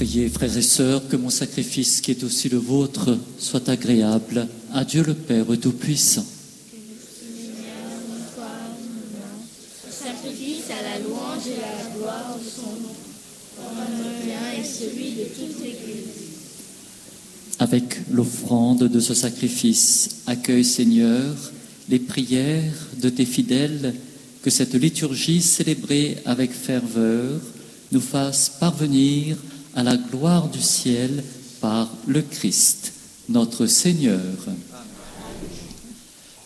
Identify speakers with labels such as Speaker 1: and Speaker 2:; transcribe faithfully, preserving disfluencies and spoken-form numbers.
Speaker 1: Priez, frères et sœurs, que mon sacrifice, qui est aussi le vôtre, soit agréable à Dieu le Père Tout-Puissant.
Speaker 2: Sacrifice à la louange et à la gloire de son nom, comme le mien et celui de toute l'Église.
Speaker 1: Avec l'offrande de ce sacrifice, accueille, Seigneur, les prières de tes fidèles, que cette liturgie célébrée avec ferveur nous fasse parvenir à la gloire du ciel par le Christ, notre Seigneur.